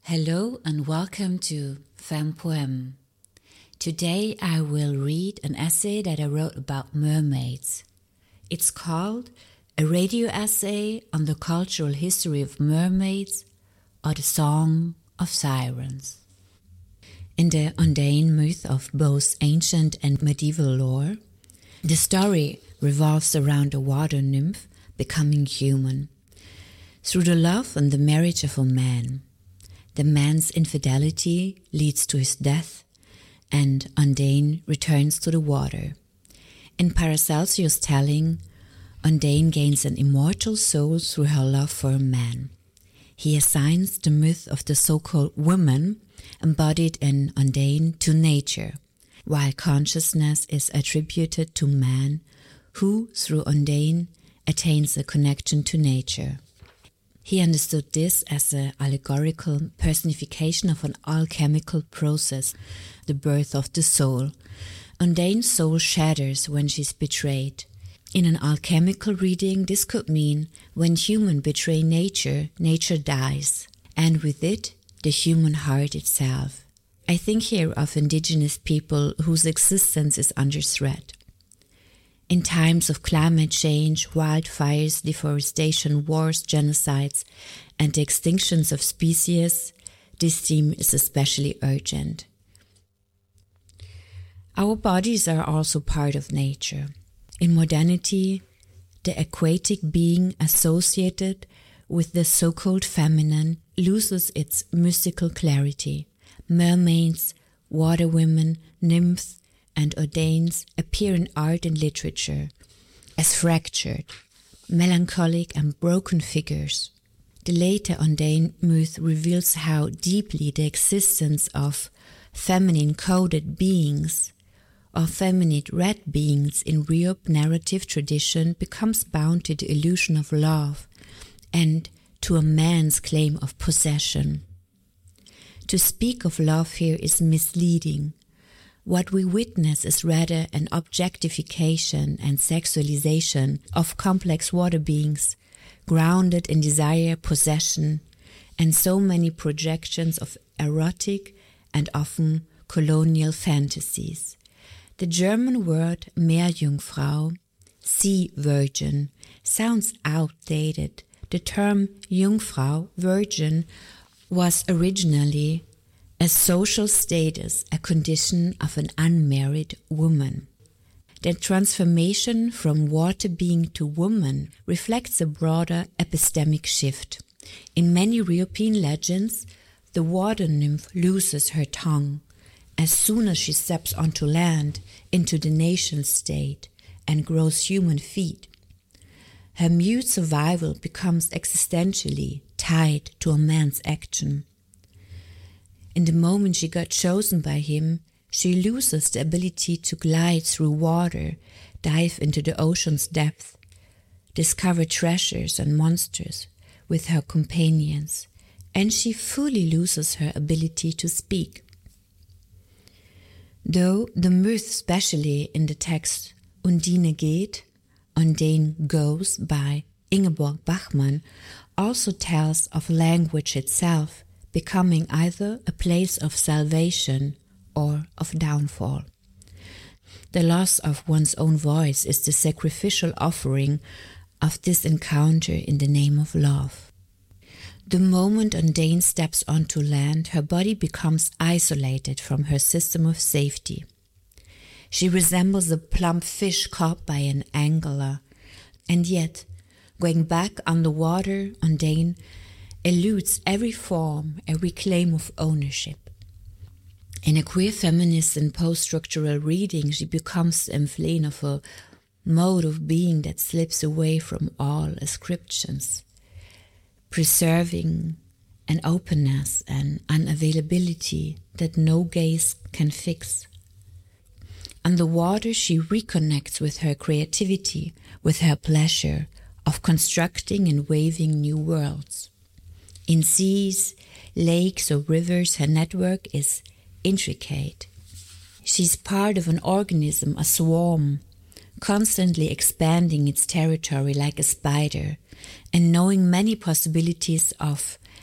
Hello and welcome to Femme Poème. Today I will read an essay that I wrote about mermaids. It's called A Radio Essay on the Cultural History of Mermaids or the Song of Sirens. In the Undine myth of both ancient and medieval lore, the story revolves around a water nymph becoming human through the love and the marriage of a man. The man's infidelity leads to his death, and Undine returns to the water. In Paracelsus' telling, Undine gains an immortal soul through her love for a man. He assigns the myth of the so-called woman embodied in Undine to nature, while consciousness is attributed to man, who, through Undine, attains a connection to nature. He understood this as an allegorical personification of an alchemical process, the birth of the soul. Undine's soul shatters when she's betrayed. In an alchemical reading, this could mean when humans betray nature, nature dies, and with it, the human heart itself. I think here of indigenous people whose existence is under threat. In times of climate change, wildfires, deforestation, wars, genocides, and the extinctions of species, this theme is especially urgent. Our bodies are also part of nature. In modernity, the aquatic being associated with the so-called feminine loses its mystical clarity. Mermaids, water women, nymphs, and Undines appear in art and literature as fractured, melancholic and broken figures. The later Undine myth reveals how deeply the existence of feminine-coded beings or feminine red beings in Riob narrative tradition becomes bound to the illusion of love and to a man's claim of possession. To speak of love here is misleading. What we witness is rather an objectification and sexualization of complex water beings, grounded in desire, possession, and so many projections of erotic and often colonial fantasies. The German word Meerjungfrau, sea virgin, sounds outdated. The term Jungfrau, virgin, was originally a social status, a condition of an unmarried woman. The transformation from water being to woman reflects a broader epistemic shift. In many European legends, the water nymph loses her tongue as soon as she steps onto land, into the nation state, and grows human feet. Her mute survival becomes existentially tied to a man's action. In the moment she got chosen by him, she loses the ability to glide through water, dive into the ocean's depth, discover treasures and monsters with her companions, and she fully loses her ability to speak. Though the myth, especially in the text Undine geht, Undine goes by Ingeborg Bachmann, also tells of language itself becoming either a place of salvation or of downfall. The loss of one's own voice is the sacrificial offering of this encounter in the name of love. The moment Undine steps onto land, her body becomes isolated from her system of safety. She resembles a plump fish caught by an angler, and yet, going back on the water, Undine eludes every form, every claim of ownership. In a queer feminist and post-structural reading, she becomes the emblem of a mode of being that slips away from all ascriptions, preserving an openness and unavailability that no gaze can fix. On the water, she reconnects with her creativity, with her pleasure of constructing and waving new worlds. In seas, lakes or rivers, her network is intricate. She's part of an organism, a swarm, constantly expanding its territory like a spider and knowing many possibilities of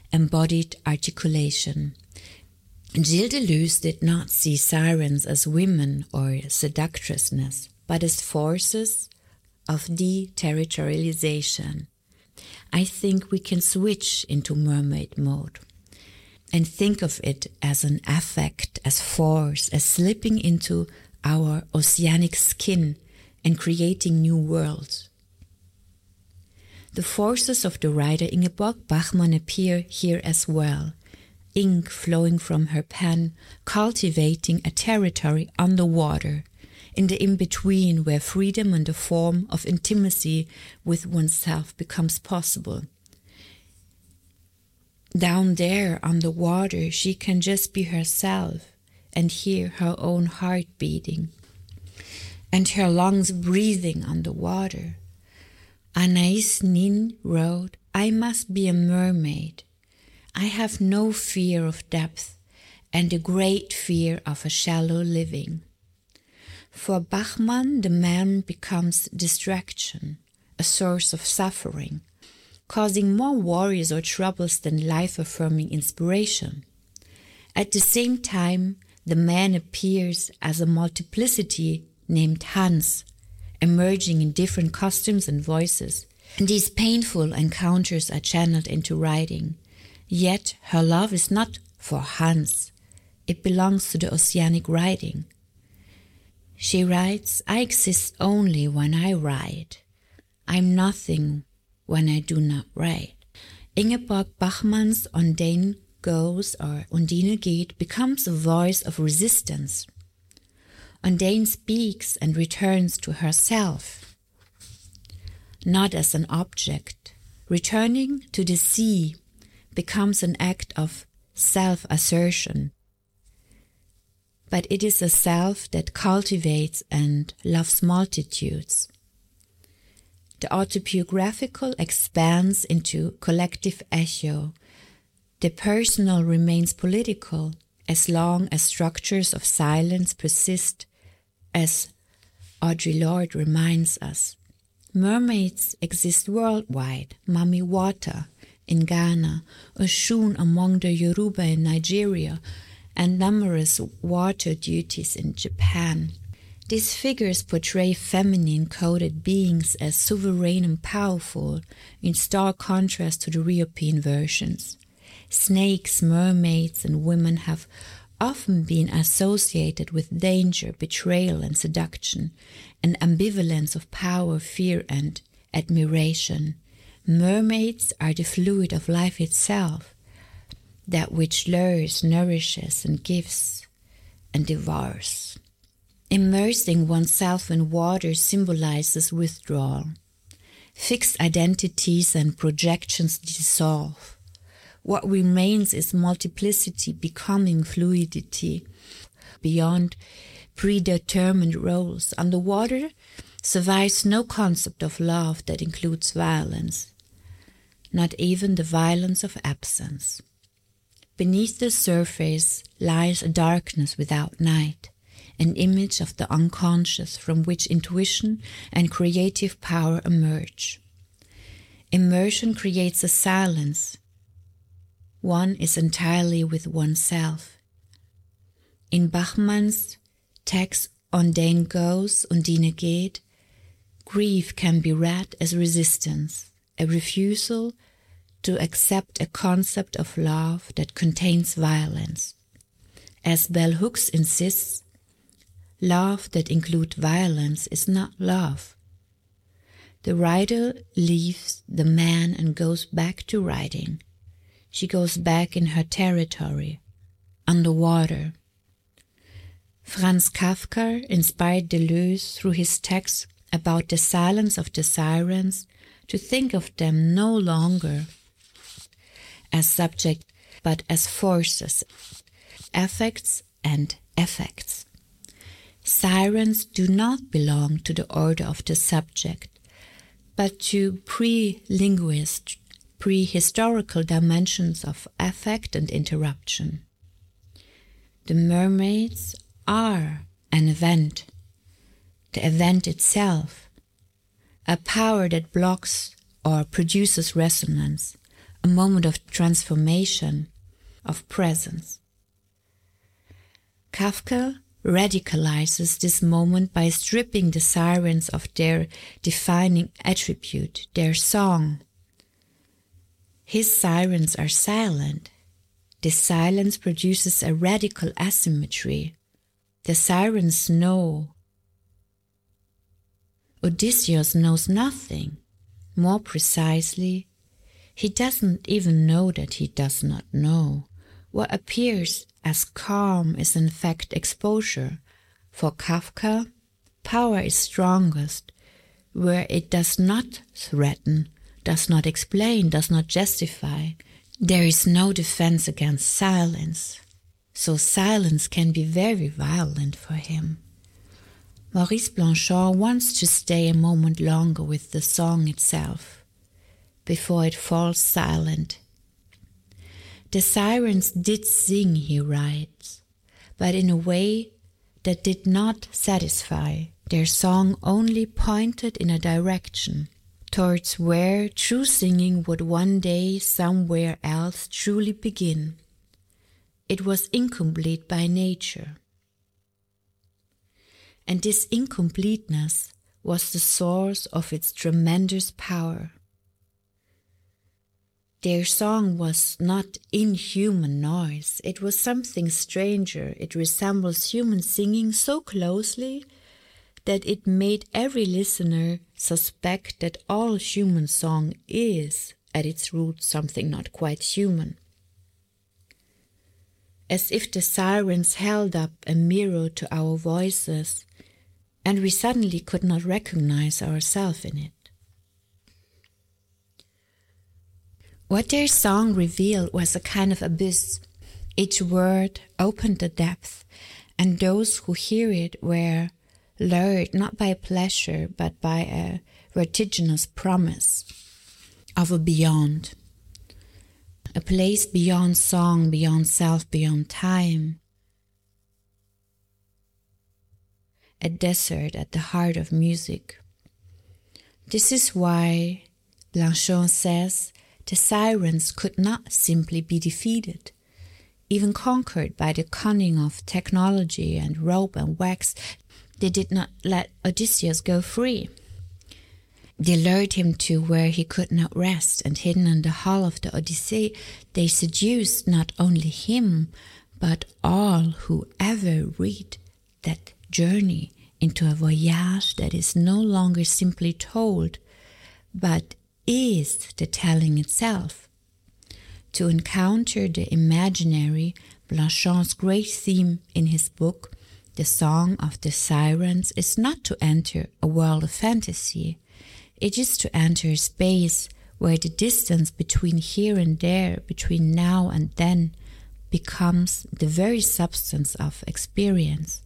embodied articulation. Gilles Deleuze did not see sirens as women or seductressness, but as forces of deterritorialization. I think we can switch into mermaid mode and think of it as an affect, as force, as slipping into our oceanic skin and creating new worlds. The forces of the writer Ingeborg Bachmann appear here as well, ink flowing from her pen, cultivating a territory underwater, in the in-between where freedom and the form of intimacy with oneself becomes possible. Down there underwater, she can just be herself and hear her own heart beating and her lungs breathing underwater. Anais Nin wrote, "I must be a mermaid. I have no fear of depth and a great fear of a shallow living." For Bachmann, the man becomes distraction, a source of suffering, causing more worries or troubles than life-affirming inspiration. At the same time, the man appears as a multiplicity named Hans, emerging in different costumes and voices. These painful encounters are channeled into writing. Yet her love is not for Hans. It belongs to the oceanic writing. She writes, "I exist only when I write. I'm nothing when I do not write." Ingeborg Bachmann's Undine Goes or Undine geht becomes a voice of resistance. Undine speaks and returns to herself, not as an object. Returning to the sea becomes an act of self-assertion. But it is a self that cultivates and loves multitudes. The autobiographical expands into collective echo. The personal remains political as long as structures of silence persist, as Audre Lorde reminds us. Mermaids exist worldwide, Mami Wata in Ghana, Oshun among the Yoruba in Nigeria, and numerous water deities in Japan. These figures portray feminine-coded beings as sovereign and powerful, in stark contrast to the European versions. Snakes, mermaids, and women have often been associated with danger, betrayal, and seduction, an ambivalence of power, fear, and admiration. Mermaids are the fluid of life itself, that which lures, nourishes, and gives, and devours. Immersing oneself in water symbolizes withdrawal. Fixed identities and projections dissolve. What remains is multiplicity becoming fluidity, beyond predetermined roles. Underwater survives no concept of love that includes violence, not even the violence of absence. Beneath the surface lies a darkness without night, an image of the unconscious from which intuition and creative power emerge. Immersion creates a silence. One is entirely with oneself. In Bachmann's text Undine Goes, Undine geht, grief can be read as resistance, a refusal to accept a concept of love that contains violence. As Bell Hooks insists, love that includes violence is not love. The writer leaves the man and goes back to writing. She goes back in her territory, underwater. Franz Kafka inspired Deleuze through his text about the silence of the sirens to think of them no longer as subject but as forces, affects and effects. Sirens do not belong to the order of the subject, but to pre-linguist, prehistorical dimensions of affect and interruption. The mermaids are an event, the event itself, a power that blocks or produces resonance, a moment of transformation, of presence. Kafka radicalizes this moment by stripping the sirens of their defining attribute, their song. His sirens are silent. This silence produces a radical asymmetry. The sirens know. Odysseus knows nothing. More precisely, he doesn't even know that he does not know. What appears as calm is in fact exposure. For Kafka, power is strongest where it does not threaten, does not explain, does not justify. There is no defense against silence, so silence can be very violent for him. Maurice Blanchard wants to stay a moment longer with the song itself, before it falls silent. The sirens did sing, he writes, but in a way that did not satisfy. Their song only pointed in a direction, towards where true singing would one day somewhere else truly begin. It was incomplete by nature. And this incompleteness was the source of its tremendous power. Their song was not inhuman noise, it was something stranger. It resembles human singing so closely that it made every listener suspect that all human song is, at its root, something not quite human. As if the sirens held up a mirror to our voices, and we suddenly could not recognize ourselves in it. What their song revealed was a kind of abyss. Each word opened the depth, and those who hear it were lured not by pleasure, but by a vertiginous promise of a beyond, a place beyond song, beyond self, beyond time, a desert at the heart of music. This is why Blanchard says the sirens could not simply be defeated, even conquered by the cunning of technology and rope and wax. They did not let Odysseus go free. They lured him to where he could not rest, and hidden in the hull of the Odyssey, they seduced not only him, but all who ever read that journey into a voyage that is no longer simply told, but is the telling itself. To encounter the imaginary, Blanchard's great theme in his book, The Song of the Sirens, is not to enter a world of fantasy. It is to enter a space where the distance between here and there, between now and then, becomes the very substance of experience.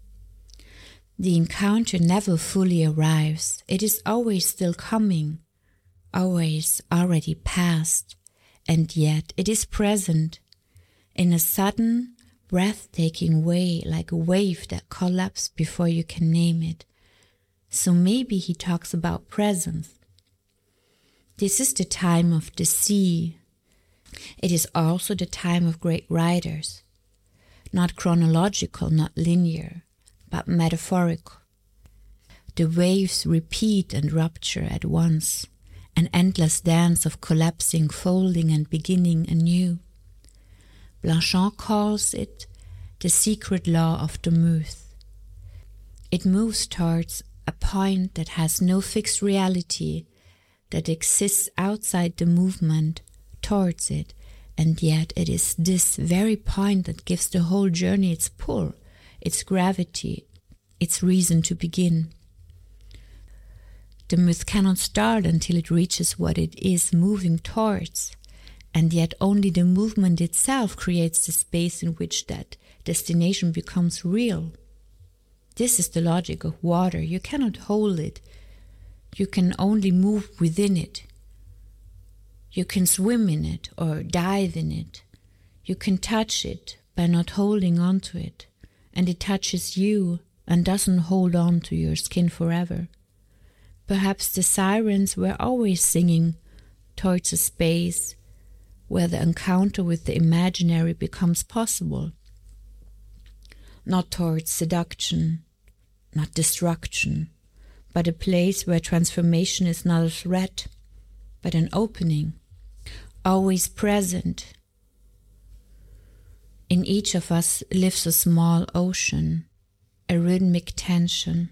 The encounter never fully arrives. It is always still coming, always already past, and yet it is present in a sudden, breathtaking way, like a wave that collapses before you can name it. So maybe he talks about presence. This is the time of the sea. It is also the time of great writers, not chronological, not linear, but metaphorical. The waves repeat and rupture at once, an endless dance of collapsing, folding, and beginning anew. Blanchard calls it the secret law of the myth. It moves towards a point that has no fixed reality, that exists outside the movement towards it, and yet it is this very point that gives the whole journey its pull, its gravity, its reason to begin. The myth cannot start until it reaches what it is moving towards, and yet only the movement itself creates the space in which that destination becomes real. This is the logic of water. You cannot hold it. You can only move within it. You can swim in it or dive in it. You can touch it by not holding on to it, and it touches you and doesn't hold on to your skin forever. Perhaps the sirens were always singing towards a space where the encounter with the imaginary becomes possible. Not towards seduction, not destruction, but a place where transformation is not a threat, but an opening, always present. In each of us lives a small ocean, a rhythmic tension,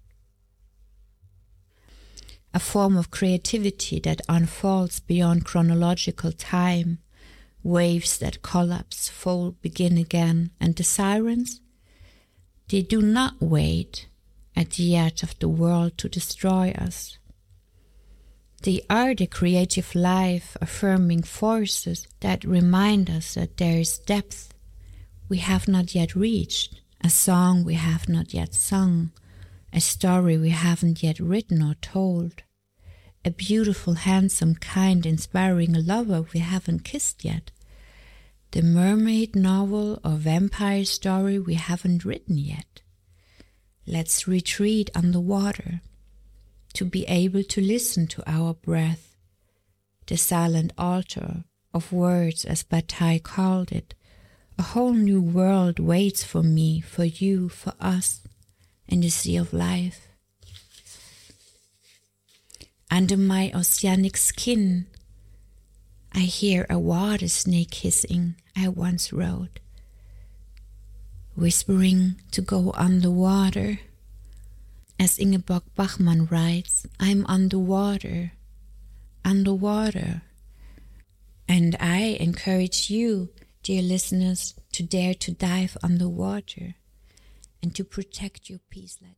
a form of creativity that unfolds beyond chronological time, waves that collapse, fold, begin again, and the sirens, they do not wait at the edge of the world to destroy us. They are the creative life-affirming forces that remind us that there is depth we have not yet reached, a song we have not yet sung, a story we haven't yet written or told, a beautiful, handsome, kind, inspiring lover we haven't kissed yet, the mermaid novel or vampire story we haven't written yet. Let's retreat underwater to be able to listen to our breath, the silent altar of words as Bataille called it. A whole new world waits for me, for you, for us, in the sea of life. Under my oceanic skin, I hear a water snake hissing, I once wrote, whispering to go underwater. As Ingeborg Bachmann writes, I'm underwater, underwater. And I encourage you, dear listeners, to dare to dive underwater and to protect your peace like